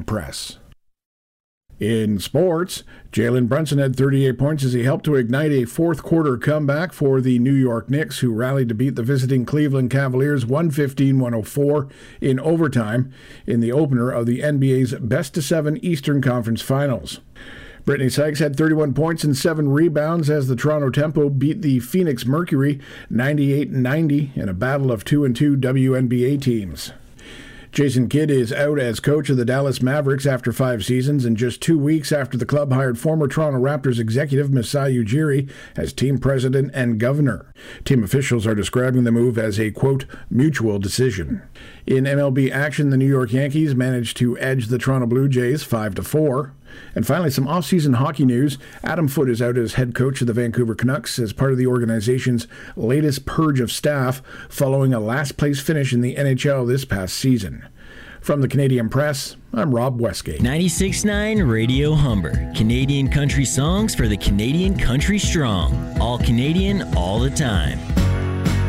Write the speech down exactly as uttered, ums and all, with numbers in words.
Press. In sports, Jalen Brunson had thirty-eight points as he helped to ignite a fourth-quarter comeback for the New York Knicks, who rallied to beat the visiting Cleveland Cavaliers one fifteen to one oh four in overtime in the opener of the N B A's best-of-seven Eastern Conference Finals. Brittany Sykes had thirty-one points and seven rebounds as the Toronto Tempo beat the Phoenix Mercury ninety-eight ninety in a battle of two and two W N B A teams. Jason Kidd is out as coach of the Dallas Mavericks after five seasons and just two weeks after the club hired former Toronto Raptors executive Masai Ujiri as team president and governor. Team officials are describing the move as a, quote, mutual decision. In M L B action, the New York Yankees managed to edge the Toronto Blue Jays five to four. And finally, some off-season hockey news. Adam Foote is out as head coach of the Vancouver Canucks as part of the organization's latest purge of staff following a last-place finish in the N H L this past season. From the Canadian Press, I'm Rob Westgate. ninety-six point nine Radio Humber. Canadian country songs for the Canadian country strong. All Canadian, all the time.